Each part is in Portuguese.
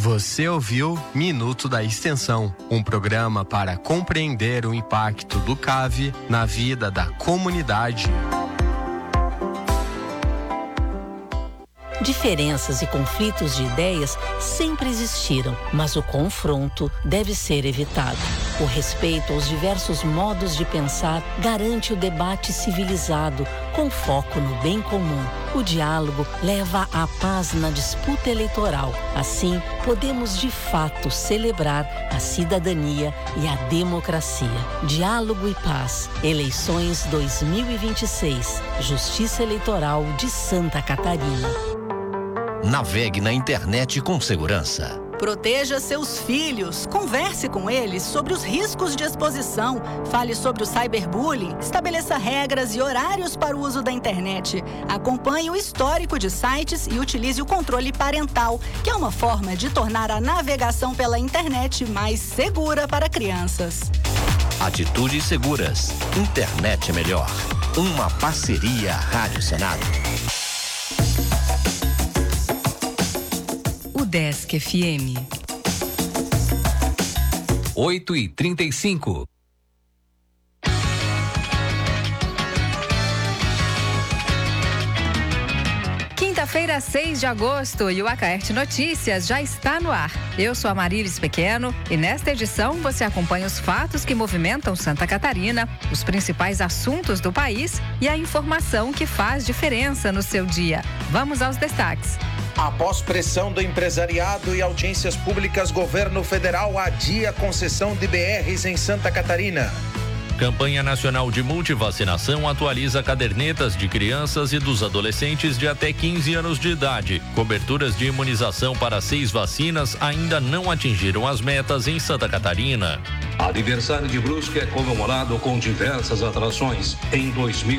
Você ouviu Minuto da Extensão, um programa para compreender o impacto do CAV na vida da comunidade. Diferenças e conflitos de ideias sempre existiram, mas o confronto deve ser evitado. O respeito aos diversos modos de pensar garante o debate civilizado, com foco no bem comum. O diálogo leva à paz na disputa eleitoral. Assim, podemos de fato celebrar a cidadania e a democracia. Diálogo e paz. Eleições 2026. Justiça Eleitoral de Santa Catarina. Navegue na internet com segurança. Proteja seus filhos. Converse com eles sobre os riscos de exposição. Fale sobre o cyberbullying. Estabeleça regras e horários para o uso da internet. Acompanhe o histórico de sites e utilize o controle parental, que é uma forma de tornar a navegação pela internet mais segura para crianças. Atitudes seguras. Internet melhor. Uma parceria Rádio Senado. Desk FM 8h35. Quinta-feira, 6 de agosto, e o Acaerte Notícias já está no ar. Eu sou a Marílis Pequeno e nesta edição você acompanha os fatos que movimentam Santa Catarina, os principais assuntos do país e a informação que faz diferença no seu dia. Vamos aos destaques. Após pressão do empresariado e audiências públicas, governo federal adia a concessão de BRs em Santa Catarina. Campanha Nacional de Multivacinação atualiza cadernetas de crianças e dos adolescentes de até 15 anos de idade. Coberturas de imunização para 6 vacinas ainda não atingiram as metas em Santa Catarina. Aniversário de Brusque é comemorado com diversas atrações em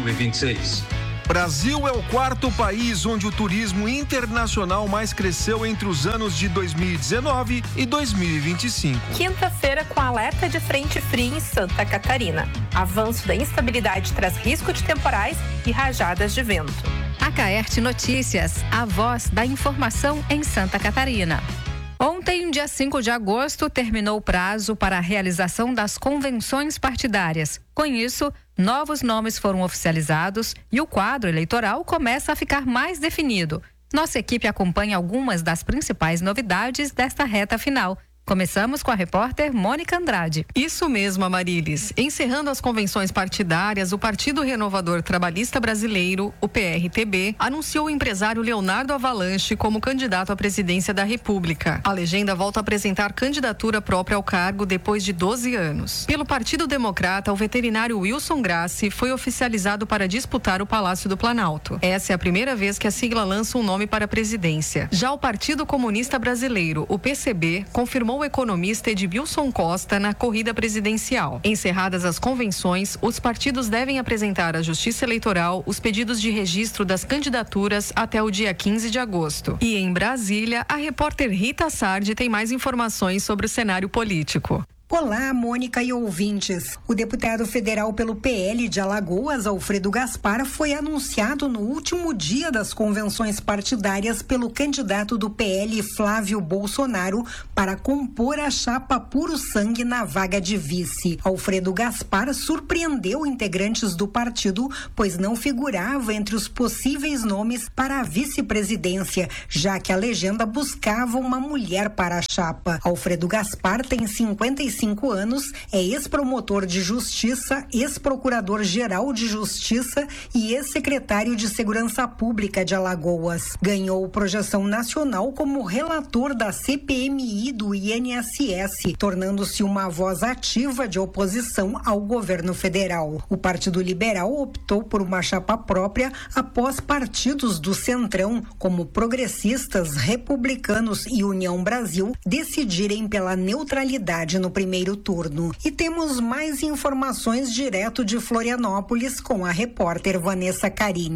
2026. Brasil é o 4º país onde o turismo internacional mais cresceu entre os anos de 2019 e 2025. Quinta-feira com alerta de frente fria em Santa Catarina. Avanço da instabilidade traz risco de temporais e rajadas de vento. Acaerte Notícias, a voz da informação em Santa Catarina. Ontem, dia 5 de agosto, terminou o prazo para a realização das convenções partidárias. Com isso, novos nomes foram oficializados e o quadro eleitoral começa a ficar mais definido. Nossa equipe acompanha algumas das principais novidades desta reta final. Começamos com a repórter Mônica Andrade. Isso mesmo, Amarilis. Encerrando as convenções partidárias, o Partido Renovador Trabalhista Brasileiro, o PRTB, anunciou o empresário Leonardo Avalanche como candidato à presidência da República. A legenda volta a apresentar candidatura própria ao cargo depois de 12 anos. Pelo Partido Democrata, o veterinário Wilson Grassi foi oficializado para disputar o Palácio do Planalto. Essa é a primeira vez que a sigla lança um nome para a presidência. Já o Partido Comunista Brasileiro, o PCB, confirmou o economista Edmilson Costa na corrida presidencial. Encerradas as convenções, os partidos devem apresentar à Justiça Eleitoral os pedidos de registro das candidaturas até o dia 15 de agosto. E em Brasília, a repórter Rita Sardi tem mais informações sobre o cenário político. Olá, Mônica e ouvintes. O deputado federal pelo PL de Alagoas, Alfredo Gaspar, foi anunciado no último dia das convenções partidárias pelo candidato do PL, Flávio Bolsonaro, para compor a chapa Puro Sangue na vaga de vice. Alfredo Gaspar surpreendeu integrantes do partido, pois não figurava entre os possíveis nomes para a vice-presidência, já que a legenda buscava uma mulher para a chapa. Alfredo Gaspar tem 55 anos, é ex-promotor de justiça, ex-procurador-geral de justiça e ex-secretário de Segurança Pública de Alagoas. Ganhou projeção nacional como relator da CPMI do INSS, tornando-se uma voz ativa de oposição ao governo federal. O Partido Liberal optou por uma chapa própria após partidos do Centrão, como Progressistas, Republicanos e União Brasil, decidirem pela neutralidade no primeiro turno. E temos mais informações direto de Florianópolis com a repórter Vanessa Carini.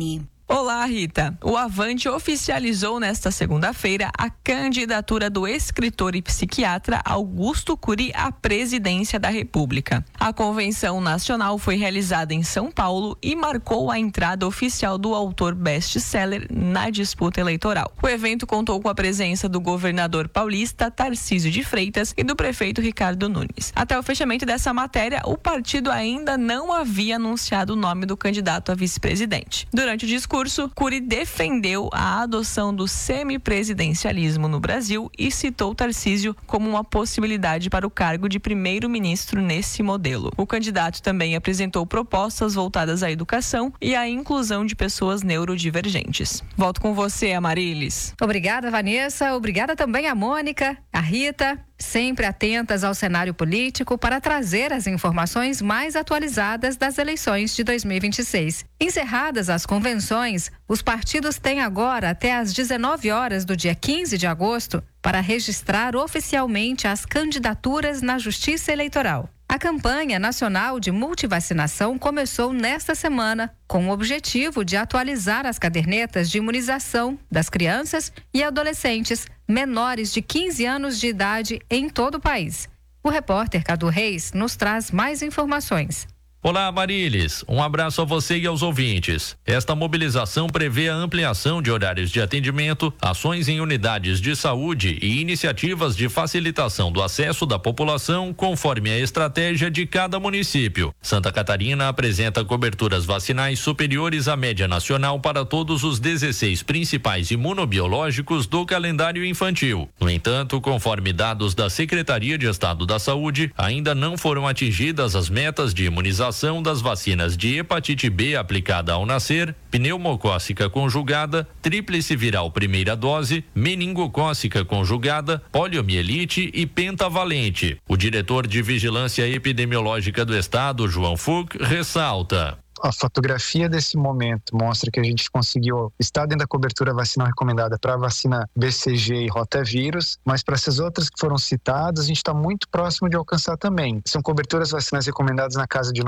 Olá, Rita. O Avante oficializou nesta segunda-feira a candidatura do escritor e psiquiatra Augusto Cury à presidência da República. A convenção nacional foi realizada em São Paulo e marcou a entrada oficial do autor best-seller na disputa eleitoral. O evento contou com a presença do governador paulista Tarcísio de Freitas e do prefeito Ricardo Nunes. Até o fechamento dessa matéria, o partido ainda não havia anunciado o nome do candidato a vice-presidente. Durante o discurso, Cury defendeu a adoção do semipresidencialismo no Brasil e citou Tarcísio como uma possibilidade para o cargo de primeiro-ministro nesse modelo. O candidato também apresentou propostas voltadas à educação e à inclusão de pessoas neurodivergentes. Volto com você, Amarilis. Obrigada, Vanessa. Obrigada também a Mônica, a Rita, sempre atentas ao cenário político para trazer as informações mais atualizadas das eleições de 2026. Encerradas as convenções, os partidos têm agora até às 19 horas do dia 15 de agosto para registrar oficialmente as candidaturas na Justiça Eleitoral. A campanha nacional de multivacinação começou nesta semana com o objetivo de atualizar as cadernetas de imunização das crianças e adolescentes menores de 15 anos de idade em todo o país. O repórter Cadu Reis nos traz mais informações. Olá, Marilis. Um abraço a você e aos ouvintes. Esta mobilização prevê a ampliação de horários de atendimento, ações em unidades de saúde e iniciativas de facilitação do acesso da população conforme a estratégia de cada município. Santa Catarina apresenta coberturas vacinais superiores à média nacional para todos os 16 principais imunobiológicos do calendário infantil. No entanto, conforme dados da Secretaria de Estado da Saúde, ainda não foram atingidas as metas de imunização das vacinas de hepatite B aplicada ao nascer, pneumocócica conjugada, tríplice viral primeira dose, meningocócica conjugada, poliomielite e pentavalente. O diretor de Vigilância Epidemiológica do Estado, João Fuch, ressalta: a fotografia desse momento mostra que a gente conseguiu estar dentro da cobertura vacinal recomendada para a vacina BCG e rotavírus, mas para essas outras que foram citadas, a gente está muito próximo de alcançar também. São coberturas vacinais recomendadas na casa de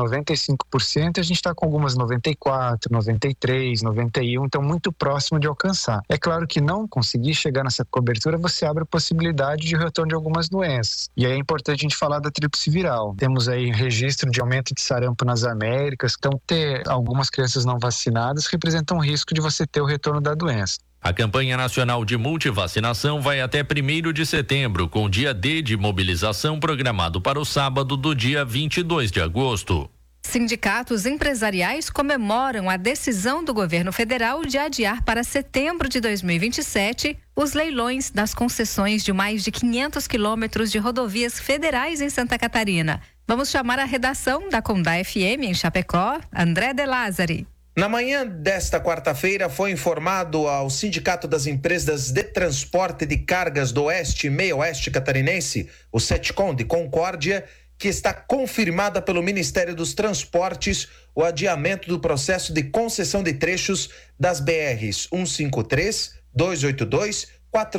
95% e a gente está com algumas 94, 93, 91, então muito próximo de alcançar. É claro que não conseguir chegar nessa cobertura, você abre a possibilidade de retorno de algumas doenças. E aí é importante a gente falar da tríplice viral. Temos aí registro de aumento de sarampo nas Américas, então algumas crianças não vacinadas representam um risco de você ter o retorno da doença. A campanha nacional de multivacinação vai até 1º de setembro, com dia D de mobilização programado para o sábado do dia 22 de agosto. Sindicatos empresariais comemoram a decisão do governo federal de adiar para setembro de 2027 os leilões das concessões de mais de 500 quilômetros de rodovias federais em Santa Catarina. Vamos chamar a redação da Condá FM em Chapecó, André de Lázari. Na manhã desta quarta-feira foi informado ao Sindicato das Empresas de Transporte de Cargas do Oeste e Meio-Oeste Catarinense, o SETCOM de Concórdia, que está confirmada pelo Ministério dos Transportes o adiamento do processo de concessão de trechos das BRs 153, 282,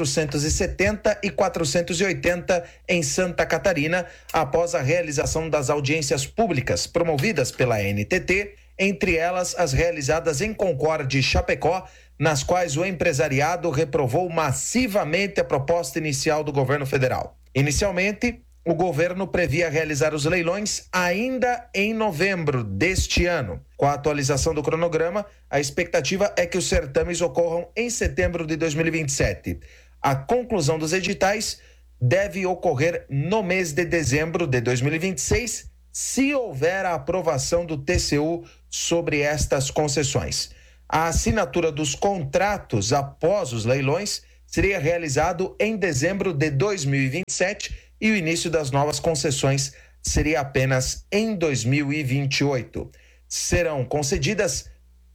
470 e 480 em Santa Catarina, após a realização das audiências públicas promovidas pela NTT, entre elas as realizadas em Concórdia e Chapecó, nas quais o empresariado reprovou massivamente a proposta inicial do governo federal. Inicialmente, o governo previa realizar os leilões ainda em novembro deste ano. Com a atualização do cronograma, a expectativa é que os certames ocorram em setembro de 2027. A conclusão dos editais deve ocorrer no mês de dezembro de 2026, se houver a aprovação do TCU sobre estas concessões. A assinatura dos contratos após os leilões seria realizado em dezembro de 2027 e o início das novas concessões seria apenas em 2028. Serão concedidas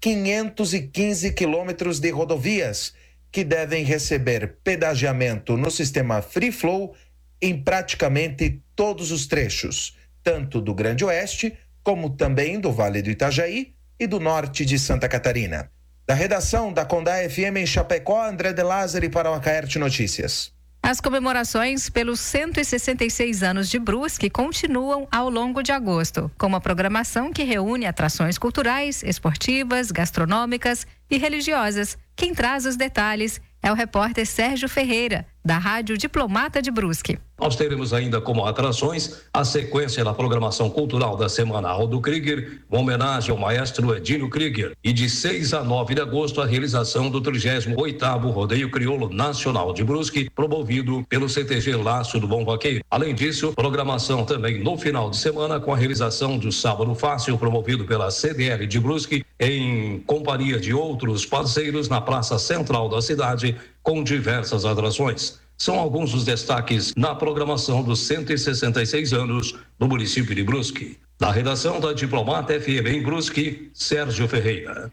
515 quilômetros de rodovias, que devem receber pedagiamento no sistema Free Flow em praticamente todos os trechos, tanto do Grande Oeste, como também do Vale do Itajaí e do norte de Santa Catarina. Da redação da Condá FM em Chapecó, André de Lázari para o Acaerte Notícias. As comemorações pelos 166 anos de Brusque continuam ao longo de agosto, com uma programação que reúne atrações culturais, esportivas, gastronômicas e religiosas. Quem traz os detalhes é o repórter Sérgio Ferreira, da Rádio Diplomata de Brusque. Nós teremos ainda como atrações a sequência da programação cultural da Semana Aldo Krieger, uma homenagem ao maestro Edílio Krieger, e de 6 a 9 de agosto a realização do 38º Rodeio Crioulo Nacional de Brusque, promovido pelo CTG Laço do Bom Vaqueiro. Além disso, programação também no final de semana com a realização do Sábado Fácil, promovido pela CDL de Brusque, em companhia de outros parceiros na Praça Central da cidade, com diversas atrações. São alguns dos destaques na programação dos 166 anos do município de Brusque. Da redação da Diplomata FM em Brusque, Sérgio Ferreira.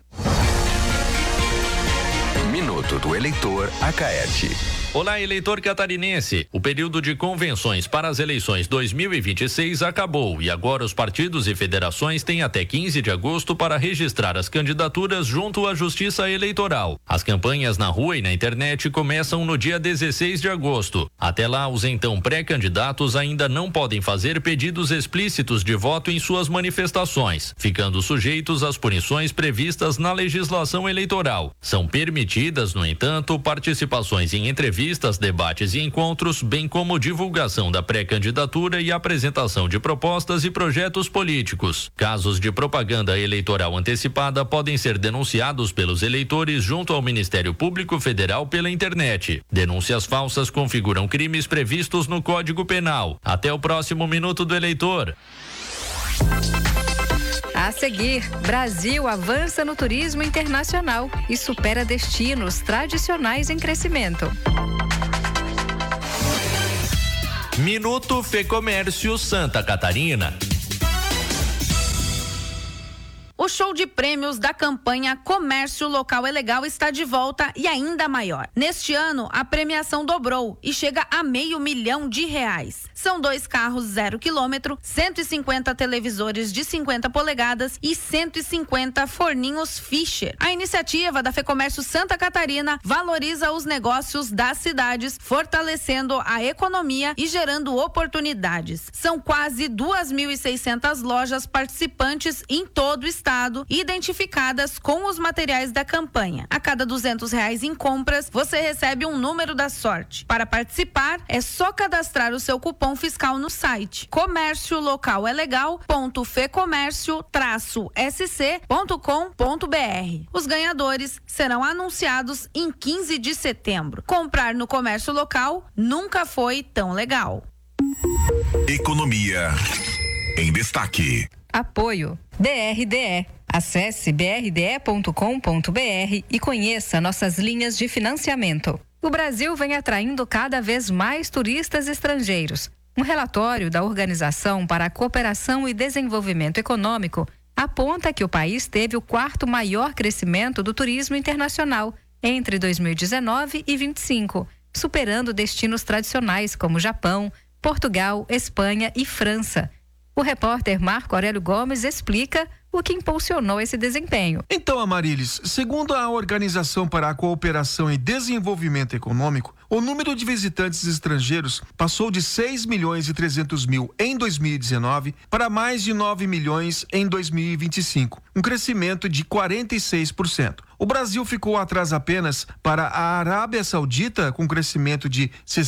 Minuto do Eleitor Acaete. Olá, eleitor catarinense. O período de convenções para as eleições 2026 acabou e agora os partidos e federações têm até 15 de agosto para registrar as candidaturas junto à Justiça Eleitoral. As campanhas na rua e na internet começam no dia 16 de agosto. Até lá, os então pré-candidatos ainda não podem fazer pedidos explícitos de voto em suas manifestações, ficando sujeitos às punições previstas na legislação eleitoral. São permitidas, no entanto, participações em entrevistas, debates e encontros, bem como divulgação da pré-candidatura e apresentação de propostas e projetos políticos. Casos de propaganda eleitoral antecipada podem ser denunciados pelos eleitores junto ao Ministério Público Federal pela internet. Denúncias falsas configuram crimes previstos no Código Penal. Até o próximo Minuto do Eleitor. A seguir, Brasil avança no turismo internacional e supera destinos tradicionais em crescimento. Minuto Fecomércio Santa Catarina. O show de prêmios da campanha Comércio Local é Legal está de volta e ainda maior. Neste ano, a premiação dobrou e chega a R$500 mil. São 2 carros 0 km, 150 televisores de 50 polegadas e 150 forninhos Fischer. A iniciativa da Fecomércio Santa Catarina valoriza os negócios das cidades, fortalecendo a economia e gerando oportunidades. São quase 2.600 lojas participantes em todo o estado, identificadas com os materiais da campanha. A cada R$200 em compras, você recebe um número da sorte. Para participar, é só cadastrar o seu cupom fiscal no site comérciolocalegal.fecomércio-sc.com.br. Os ganhadores serão anunciados em 15 de setembro. Comprar no comércio local nunca foi tão legal. Economia em destaque. Apoio BRDE. Acesse brde.com.br e conheça nossas linhas de financiamento. O Brasil vem atraindo cada vez mais turistas estrangeiros. Um relatório da Organização para a Cooperação e Desenvolvimento Econômico aponta que o país teve o 4º maior crescimento do turismo internacional entre 2019 e 2025, superando destinos tradicionais como Japão, Portugal, Espanha e França. O repórter Marco Aurélio Gomes explica o que impulsionou esse desempenho. Então, Amarilis, segundo a Organização para a Cooperação e Desenvolvimento Econômico, o número de visitantes estrangeiros passou de 6.300.000 em 2019 para mais de 9 milhões em 2025, um crescimento de 46%. O Brasil ficou atrás apenas para a Arábia Saudita, com crescimento de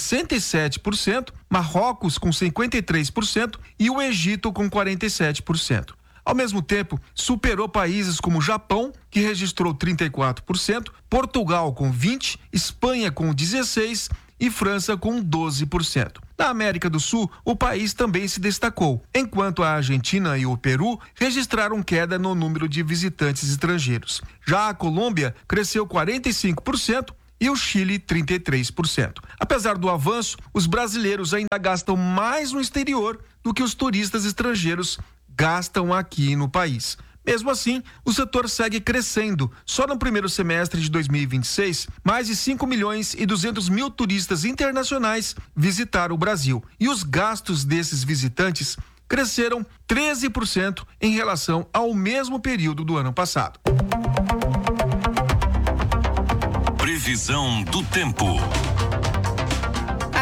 67%, Marrocos com 53% e o Egito com 47%. Ao mesmo tempo, superou países como Japão, que registrou 34%, Portugal com 20%, Espanha com 16% e França com 12%. Na América do Sul, o país também se destacou, enquanto a Argentina e o Peru registraram queda no número de visitantes estrangeiros. Já a Colômbia cresceu 45%, e o Chile 33%. Apesar do avanço, os brasileiros ainda gastam mais no exterior do que os turistas estrangeiros gastam aqui no país. Mesmo assim, o setor segue crescendo. Só no primeiro semestre de 2026, mais de 5.200.000 turistas internacionais visitaram o Brasil. E os gastos desses visitantes cresceram 13% em relação ao mesmo período do ano passado. Previsão do tempo.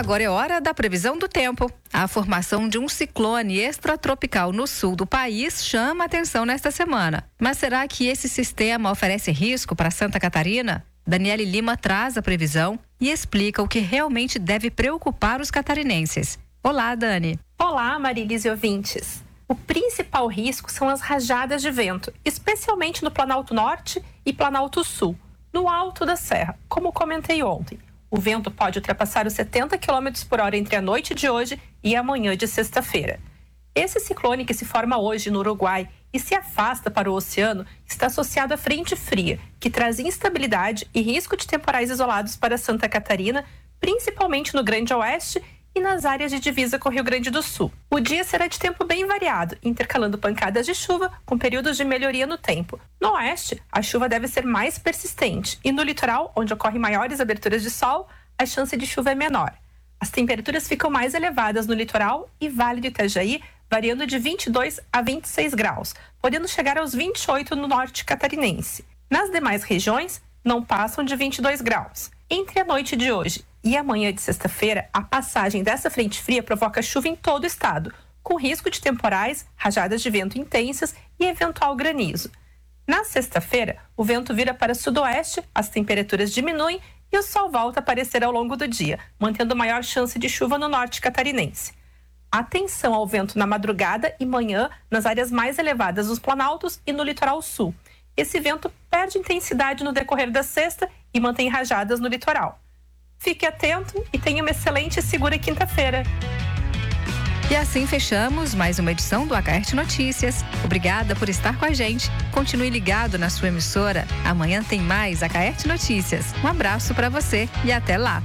Agora é hora da previsão do tempo. A formação de um ciclone extratropical no sul do país chama a atenção nesta semana. Mas será que esse sistema oferece risco para Santa Catarina? Daniele Lima traz a previsão e explica o que realmente deve preocupar os catarinenses. Olá, Dani. Olá, Marilis e ouvintes. O principal risco são as rajadas de vento, especialmente no Planalto Norte e Planalto Sul, no alto da serra, como comentei ontem. O vento pode ultrapassar os 70 km por hora entre a noite de hoje e a manhã de sexta-feira. Esse ciclone que se forma hoje no Uruguai e se afasta para o oceano está associado à frente fria, que traz instabilidade e risco de temporais isolados para Santa Catarina, principalmente no Grande Oeste e nas áreas de divisa com o Rio Grande do Sul. O dia será de tempo bem variado, intercalando pancadas de chuva com períodos de melhoria no tempo. No oeste, a chuva deve ser mais persistente e no litoral, onde ocorrem maiores aberturas de sol, a chance de chuva é menor. As temperaturas ficam mais elevadas no litoral e Vale do Itajaí, variando de 22 a 26 graus, podendo chegar aos 28 no norte catarinense. Nas demais regiões, não passam de 22 graus. Entre a noite de hoje e amanhã de sexta-feira, a passagem dessa frente fria provoca chuva em todo o estado, com risco de temporais, rajadas de vento intensas e eventual granizo. Na sexta-feira, o vento vira para sudoeste, as temperaturas diminuem e o sol volta a aparecer ao longo do dia, mantendo maior chance de chuva no norte catarinense. Atenção ao vento na madrugada e manhã nas áreas mais elevadas dos planaltos e no litoral sul. Esse vento perde intensidade no decorrer da sexta e mantém rajadas no litoral. Fique atento e tenha uma excelente e segura quinta-feira. E assim fechamos mais uma edição do Acaerte Notícias. Obrigada por estar com a gente. Continue ligado na sua emissora. Amanhã tem mais Acaerte Notícias. Um abraço para você e até lá.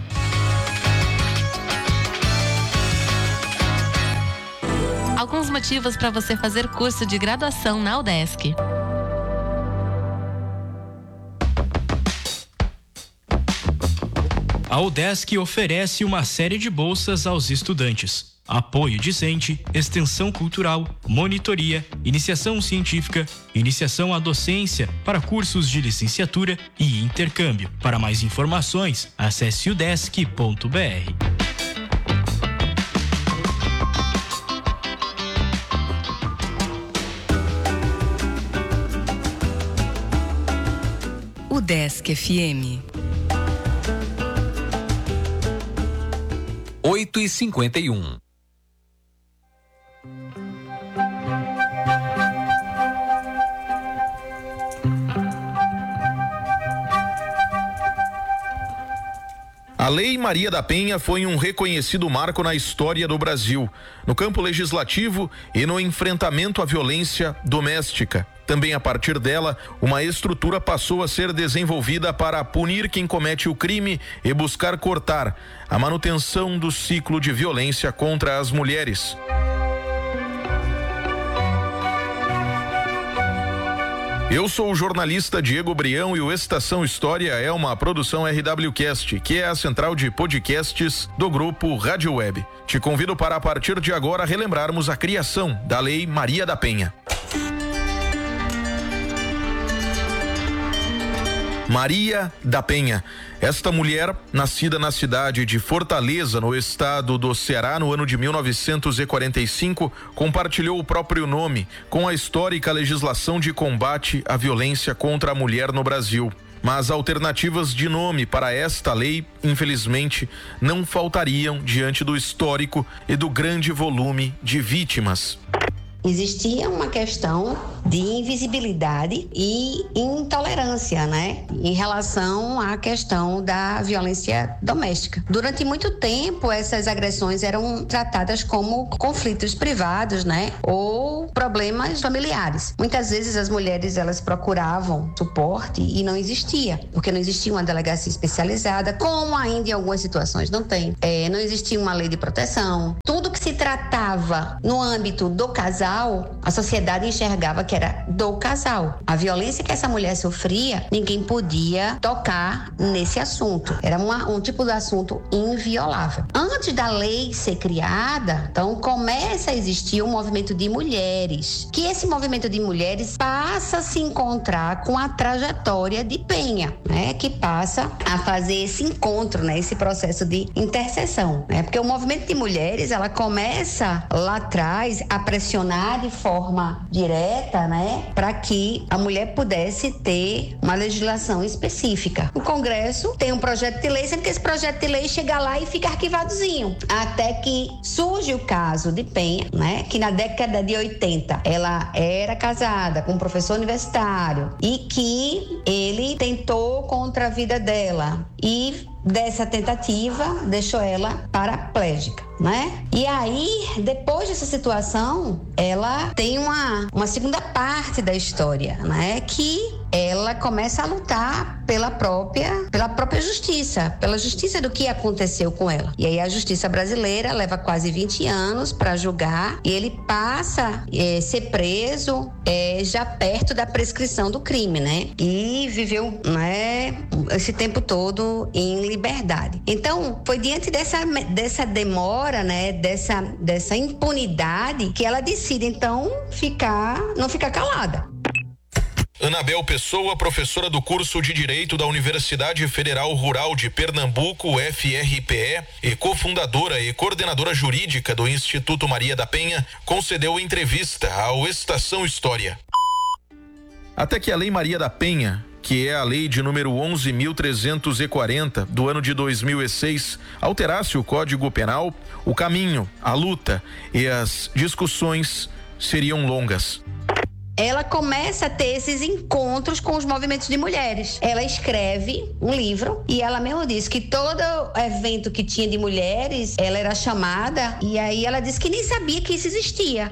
Alguns motivos para você fazer curso de graduação na UDESC. A UDESC oferece uma série de bolsas aos estudantes: apoio discente, extensão cultural, monitoria, iniciação científica, iniciação à docência para cursos de licenciatura e intercâmbio. Para mais informações, acesse udesc.br. UDESC FM 8h51. A Lei Maria da Penha foi um reconhecido marco na história do Brasil, no campo legislativo e no enfrentamento à violência doméstica. Também a partir dela, uma estrutura passou a ser desenvolvida para punir quem comete o crime e buscar cortar a manutenção do ciclo de violência contra as mulheres. Eu sou o jornalista Diego Brião e o Estação História é uma produção RWCast, que é a central de podcasts do grupo Rádio Web. Te convido para, a partir de agora, relembrarmos a criação da Lei Maria da Penha. Maria da Penha. Esta mulher, nascida na cidade de Fortaleza, no estado do Ceará, no ano de 1945, compartilhou o próprio nome com a histórica legislação de combate à violência contra a mulher no Brasil. Mas alternativas de nome para esta lei, infelizmente, não faltariam diante do histórico e do grande volume de vítimas. Existia uma questão de invisibilidade e intolerância, né? Em relação à questão da violência doméstica. Durante muito tempo, essas agressões eram tratadas como conflitos privados, né? Ou problemas familiares. Muitas vezes as mulheres, elas procuravam suporte e não existia, porque não existia uma delegacia especializada, como ainda em algumas situações não tem. Não existia uma lei de proteção. Tudo tudo que se tratava no âmbito do casal, a sociedade enxergava que era do casal. A violência que essa mulher sofria, ninguém podia tocar nesse assunto. Era um tipo de assunto inviolável. Antes da lei ser criada, então começa a existir um movimento de mulheres, que esse movimento de mulheres passa a se encontrar com a trajetória de Penha, né? Que passa a fazer esse encontro, né? Esse processo de interseção, né? Porque o movimento de mulheres, ela começa lá atrás a pressionar de forma direta, né? Para que a mulher pudesse ter uma legislação específica. O Congresso tem um projeto de lei, sendo que esse projeto de lei chega lá e fica arquivadozinho. Até que surge o caso de Penha, né? Que na década de 80 ela era casada com um professor universitário e que ele tentou contra a vida dela e dessa tentativa deixou ela paraplégica, né? E aí, depois dessa situação, ela tem uma segunda parte da história, né? Que ela começa a lutar pela própria justiça, pela justiça do que aconteceu com ela. E aí a justiça brasileira leva quase 20 anos para julgar e ele passa a ser preso já perto da prescrição do crime, né? E viveu, né, esse tempo todo em liberdade. Então, foi diante dessa demora, né, dessa impunidade que ela decide então não ficar calada. Anabel Pessoa, professora do curso de Direito da Universidade Federal Rural de Pernambuco, UFRPE, e cofundadora e coordenadora jurídica do Instituto Maria da Penha, concedeu entrevista ao Estação História. Até que a Lei Maria da Penha, que é a lei de número 11.340 do ano de 2006, alterasse o Código Penal, o caminho, a luta e as discussões seriam longas. Ela começa a ter esses encontros com os movimentos de mulheres. Ela escreve um livro e ela mesmo diz que todo evento que tinha de mulheres, ela era chamada e aí ela disse que nem sabia que isso existia.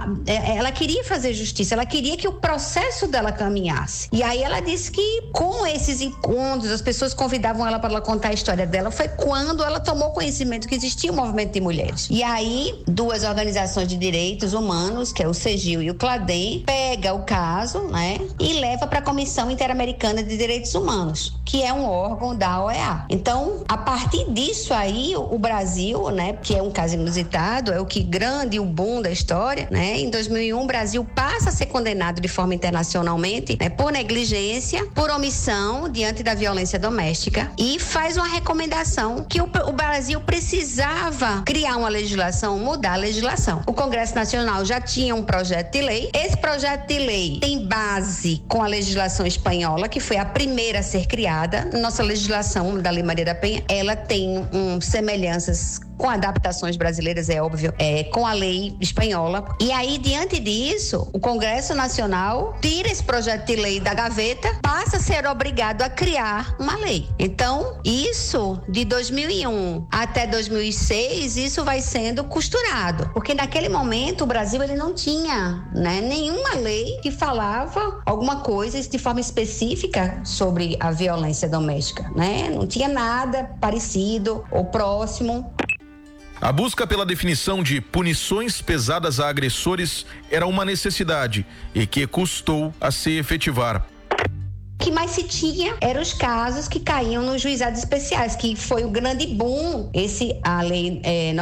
Ela queria fazer justiça, ela queria que o processo dela caminhasse. E aí ela disse que com esses encontros, as pessoas convidavam ela para ela contar a história dela, foi quando ela tomou conhecimento que existia um movimento de mulheres. E aí, duas organizações de direitos humanos, que é o CEGIL e o CLADEM, pega o caso, né, e leva para a Comissão Interamericana de Direitos Humanos, que é um órgão da OEA. Então, a partir disso aí, o Brasil, né, que é um caso inusitado, é o que grande, o boom da história, né, em 2001 o Brasil passa a ser condenado de forma internacionalmente, né, por negligência, por omissão diante da violência doméstica e faz uma recomendação que o Brasil precisava criar uma legislação, mudar a legislação. O Congresso Nacional já tinha um projeto de lei, esse projeto de lei tem base com a legislação espanhola, que foi a primeira a ser criada. Nossa legislação da Lei Maria da Penha, ela tem semelhanças com adaptações brasileiras, é óbvio, com a lei espanhola. E aí, diante disso, o Congresso Nacional tira esse projeto de lei da gaveta, passa a ser obrigado a criar uma lei. Então, isso, de 2001 até 2006, isso vai sendo costurado. Porque naquele momento, o Brasil ele não tinha, né, nenhuma lei que falava alguma coisa de forma específica sobre a violência doméstica, né? Não tinha nada parecido ou próximo. A busca pela definição de punições pesadas a agressores era uma necessidade e que custou a se efetivar. O que mais se tinha eram os casos que caíam nos juizados especiais, que foi o grande boom, a lei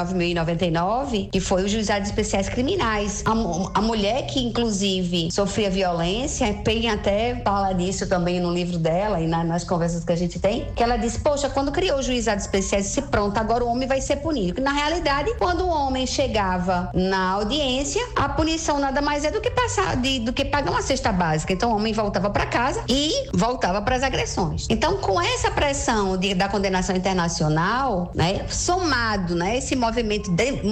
9.099, que foi os juizados especiais criminais. A mulher que, inclusive, sofria violência, Penha até fala disso também no livro dela e nas conversas que a gente tem, que ela disse, poxa, quando criou os juizados especiais, disse, pronto, agora o homem vai ser punido. Na realidade, quando o homem chegava na audiência, a punição nada mais é do que pagar uma cesta básica. Então, o homem voltava para casa e voltava para as agressões. Então, com essa pressão da condenação internacional, né, somado, né, esse movimento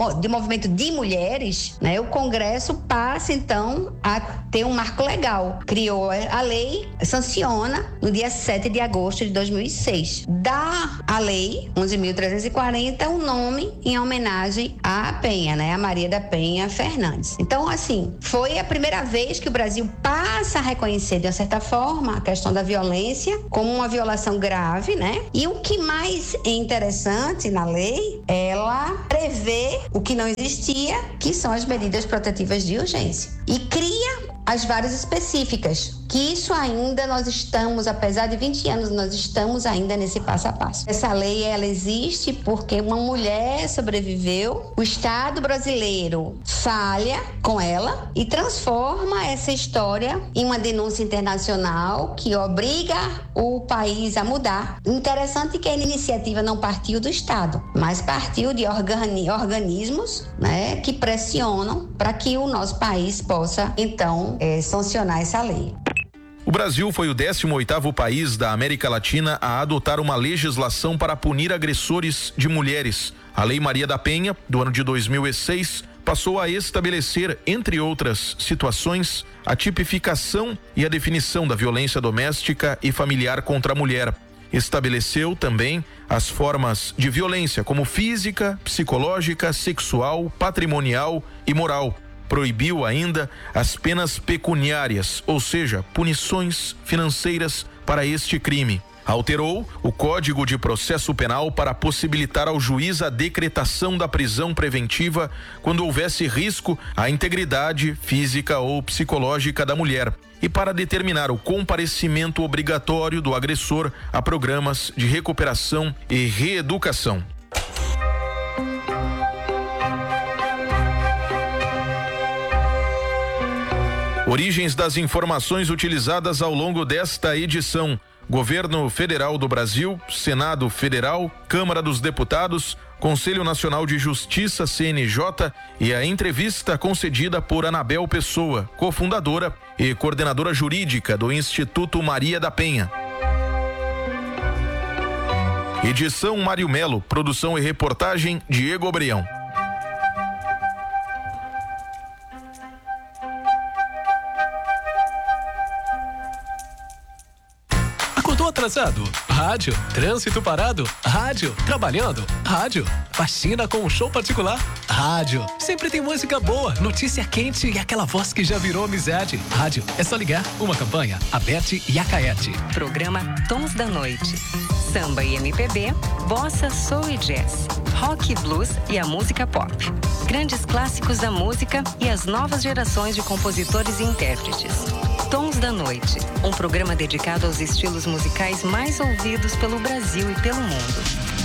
de mulheres, né, o Congresso passa, então, a ter um marco legal. Criou a lei, sanciona no dia 7 de agosto de 2006. Dá a lei 11.340 um nome em homenagem à Penha, né, a Maria da Penha Fernandes. Então, assim, foi a primeira vez que o Brasil passa a reconhecer, de uma certa forma, a questão questão da violência como uma violação grave, né? E o que mais é interessante na lei, ela prevê o que não existia, que são as medidas protetivas de urgência. E cria as várias específicas, que isso ainda nós estamos, apesar de 20 anos, nós estamos ainda nesse passo a passo. Essa lei, ela existe porque uma mulher sobreviveu, o Estado brasileiro falha com ela e transforma essa história em uma denúncia internacional que obriga o país a mudar. Interessante que a iniciativa não partiu do Estado, mas partiu de organismos, né, que pressionam para que o nosso país possa, então, sancionar essa lei. O Brasil foi o 18º país da América Latina a adotar uma legislação para punir agressores de mulheres. A Lei Maria da Penha, do ano de 2006, passou a estabelecer, entre outras situações, a tipificação e a definição da violência doméstica e familiar contra a mulher. Estabeleceu também as formas de violência como física, psicológica, sexual, patrimonial e moral. Proibiu ainda as penas pecuniárias, ou seja, punições financeiras para este crime. Alterou o Código de Processo Penal para possibilitar ao juiz a decretação da prisão preventiva quando houvesse risco à integridade física ou psicológica da mulher e para determinar o comparecimento obrigatório do agressor a programas de recuperação e reeducação. Origens das informações utilizadas ao longo desta edição: Governo Federal do Brasil, Senado Federal, Câmara dos Deputados, Conselho Nacional de Justiça, CNJ, e a entrevista concedida por Anabel Pessoa, cofundadora e coordenadora jurídica do Instituto Maria da Penha. Edição Mário Melo, produção e reportagem Diego Obreão. Atrasado? Rádio. Trânsito parado? Rádio. Trabalhando? Rádio. Faxina com um show particular? Rádio. Sempre tem música boa, notícia quente e aquela voz que já virou amizade. Rádio. É só ligar. Uma campanha, a Beth e a Caete. Programa Tons da Noite. Samba e MPB, bossa, soul e jazz, rock e blues e a música pop. Grandes clássicos da música e as novas gerações de compositores e intérpretes. Tons da Noite, um programa dedicado aos estilos musicais mais ouvidos pelo Brasil e pelo mundo.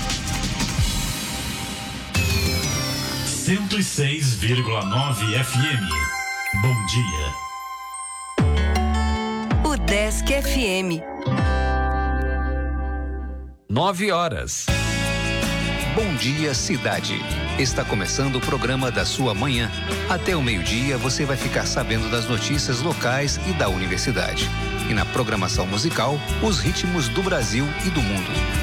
106,9 FM. Bom dia. O Desk FM. 9 horas. Bom dia, cidade. Está começando o programa da sua manhã. Até o meio-dia você vai ficar sabendo das notícias locais e da universidade. E na programação musical, os ritmos do Brasil e do mundo.